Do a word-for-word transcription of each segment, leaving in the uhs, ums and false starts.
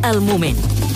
El moment.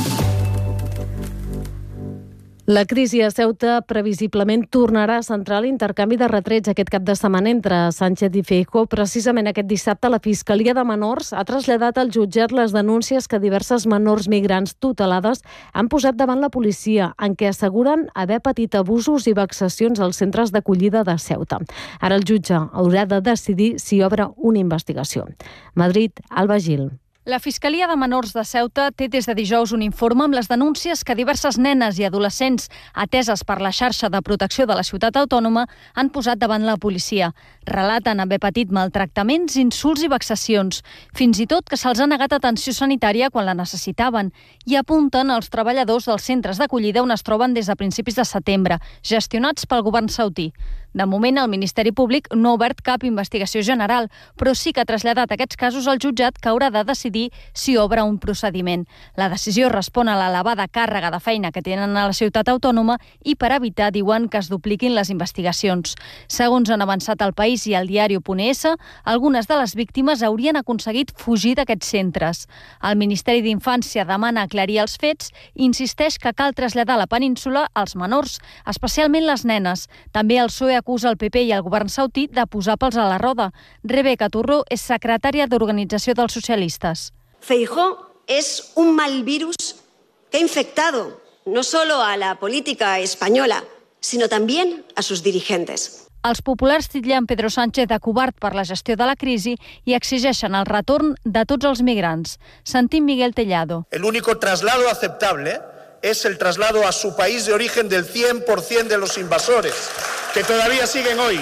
La crisi a Ceuta previsiblement tornarà a centrar l'intercanvi de retrets aquest cap de setmana entre Sánchez i Feijóo. Precisament aquest dissabte la Fiscalia de Menors ha traslladat al jutjat les denúncies que diverses menors migrants tutelades han posat davant la policia, en què asseguren haver patit abusos i vexacions als centres d'acollida de Ceuta. Ara el jutge haurà de decidir si obre una investigació. Madrid, Alba Gil. La Fiscalia de Menors de Ceuta té des de dijous un informe amb les denúncies que diverses nenes i adolescents ateses per la xarxa de protecció de la ciutat autònoma han posat davant la policia. Relaten haver patit maltractaments, insults i vexacions, fins i tot que se'ls ha negat atenció sanitària quan la necessitaven, i apunten als treballadors dels centres d'acollida on es troben des de principis de setembre, gestionats pel govern saudí. De moment, el Ministeri Públic no ha obert cap investigació general, però sí que ha traslladat aquests casos al jutjat, que haurà de decidir si obre un procediment. La decisió respon a l'elevada càrrega de feina que tenen a la ciutat autònoma i per evitar, diuen, que es dupliquin les investigacions. Segons han avançat El País i el diari punt es, algunes de les víctimes haurien aconseguit fugir d'aquests centres. El Ministeri d'Infància demana aclarir els fets i insisteix que cal traslladar a la península els menors, especialment les nenes. També el P S O E acusa el P P i el govern saudí de posar pals a la roda. Rebeca Turró és secretària d'Organització dels Socialistes. Feijóo es un mal virus que ha infectado no solo a la política española, sino también a sus dirigentes. Els populars titllen Pedro Sánchez de covard per la gestió de la crisi i exigeixen el retorn de tots els migrants. Sentim Miguel Tellado. El único traslado aceptable es el traslado a su país de origen del cien por ciento de los invasores, que todavía siguen hoy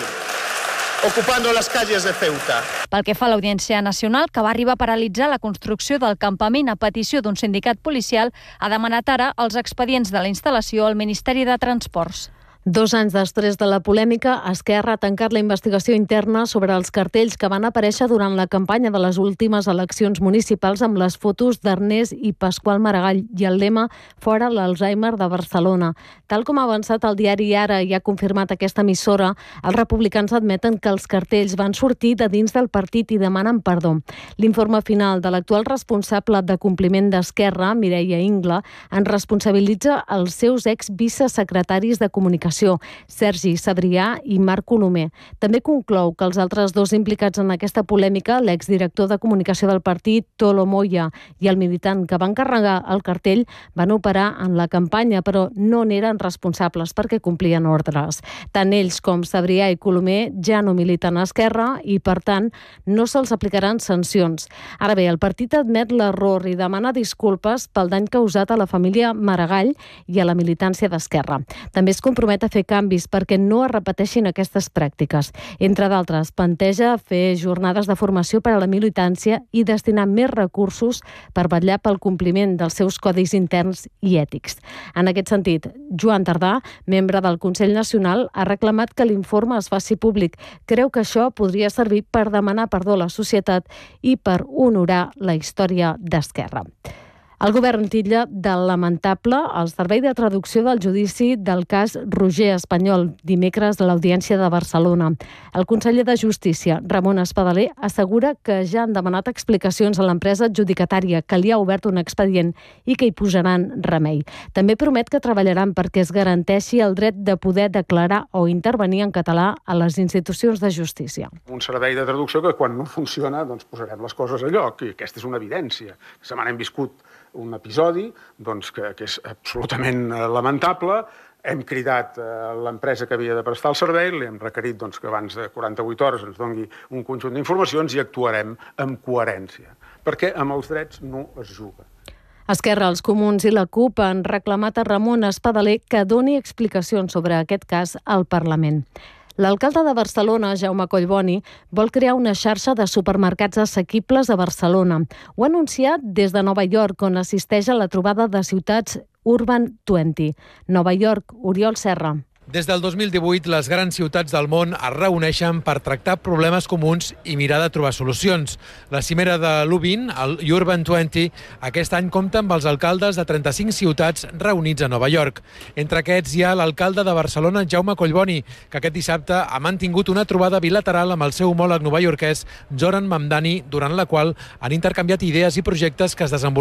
ocupando las calles de Ceuta. Pel que fa a l'Audiència Nacional, que va arribar a paralitzar la construcció del campament a petició d'un sindicat policial, ha demanat ara els expedients de la instal·lació al Ministeri de Transports. Dos anys després de la polèmica, Esquerra ha tancat la investigació interna sobre els cartells que van aparèixer durant la campanya de les últimes eleccions municipals amb les fotos d'Ernest i Pasqual Maragall i el lema "Fora l'Alzheimer de Barcelona". Tal com ha avançat el diari Ara i ha confirmat aquesta emissora, els republicans admeten que els cartells van sortir de dins del partit i demanen perdó. L'informe final de l'actual responsable de compliment d'Esquerra, Mireia Ingla, en responsabilitza els seus ex-vicesecretaris de comunicació, Sergi Sabrià i Marc Colomer. També conclou que els altres dos implicats en aquesta polèmica, l'exdirector de comunicació del partit, Tolo Moya, i el militant que va encarregar el cartell, van operar en la campanya, però no n'eren responsables perquè complien ordres. Tant ells com Sabrià i Colomer ja no militen a Esquerra i, per tant, no se'ls aplicaran sancions. Ara bé, el partit admet l'error i demana disculpes pel dany causat a la família Maragall i a la militància d'Esquerra. També es compromet a fer canvis perquè no es repeteixin aquestes pràctiques. Entre d'altres, planteja fer jornades de formació per a la militància i destinar més recursos per vetllar pel compliment dels seus codis interns i ètics. En aquest sentit, Joan Tardà, membre del Consell Nacional, ha reclamat que l'informe es faci públic. Creu que això podria servir per demanar perdó a la societat i per honorar la història d'Esquerra. El govern titlla de lamentable el servei de traducció del judici del cas Roger Espanyol, dimecres de l'Audiència de Barcelona. El conseller de Justícia, Ramon Espadaler, assegura que ja han demanat explicacions a l'empresa adjudicatària, que li ha obert un expedient i que hi posaran remei. També promet que treballaran perquè es garanteixi el dret de poder declarar o intervenir en català a les institucions de justícia. Un servei de traducció que quan no funciona doncs posarem les coses a lloc, i aquesta és una evidència. La setmana hem viscut un episodi doncs, que, que és absolutament lamentable. Hem cridat a l'empresa que havia de prestar el servei, li hem requerit doncs, que abans de quaranta-vuit hores ens doni un conjunt d'informacions i actuarem amb coherència, perquè amb els drets no es juga. Esquerra, els Comuns i la CUP han reclamat a Ramon Espadaler que doni explicacions sobre aquest cas al Parlament. L'alcalde de Barcelona, Jaume Collboni, vol crear una xarxa de supermercats assequibles a Barcelona. Ho ha anunciat des de Nova York, on assisteix a la trobada de ciutats Urban vint. Nova York, Oriol Serra. Des del dos mil divuit, les grans ciutats del món es reuneixen per tractar problemes comuns i mirar de trobar solucions. La cimera de l'U vint, el Urban vint, aquest any compta amb els alcaldes de trenta-cinc ciutats reunits a Nova York. Entre aquests hi ha l'alcalde de Barcelona, Jaume Collboni, que aquest dissabte ha mantingut una trobada bilateral amb el seu homòleg novaiorquès, Zoran Mamdani, durant la qual han intercanviat idees i projectes que es desenvolupen